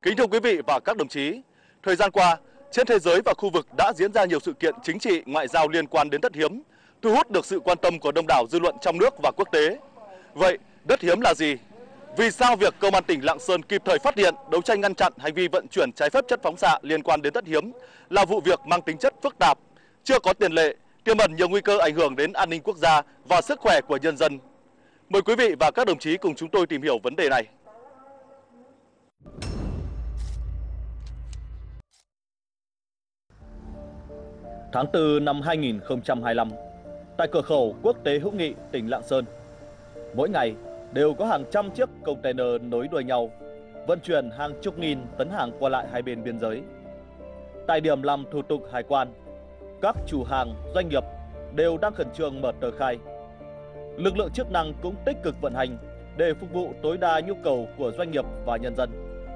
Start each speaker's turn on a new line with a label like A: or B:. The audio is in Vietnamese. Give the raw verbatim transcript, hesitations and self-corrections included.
A: Kính thưa quý vị và các đồng chí, thời gian qua, trên thế giới và khu vực đã diễn ra nhiều sự kiện chính trị, ngoại giao liên quan đến đất hiếm, thu hút được sự quan tâm của đông đảo dư luận trong nước và quốc tế. Vậy, đất hiếm là gì? Vì sao việc Công an tỉnh Lạng Sơn kịp thời phát hiện, đấu tranh ngăn chặn hành vi vận chuyển trái phép chất phóng xạ liên quan đến đất hiếm là vụ việc mang tính chất phức tạp, chưa có tiền lệ, tiềm ẩn nhiều nguy cơ ảnh hưởng đến an ninh quốc gia và sức khỏe của nhân dân? Mời quý vị và các đồng chí cùng chúng tôi tìm hiểu vấn đề này.
B: Tháng tư năm hai nghìn không trăm hai mươi lăm, tại cửa khẩu quốc tế Hữu Nghị, tỉnh Lạng Sơn, mỗi ngày đều có hàng trăm chiếc container nối đuôi nhau vận chuyển hàng chục nghìn tấn hàng qua lại hai bên biên giới. Tại điểm làm thủ tục hải quan, các chủ hàng, doanh nghiệp đều đang khẩn trương mở tờ khai. Lực lượng chức năng cũng tích cực vận hành để phục vụ tối đa nhu cầu của doanh nghiệp và nhân dân.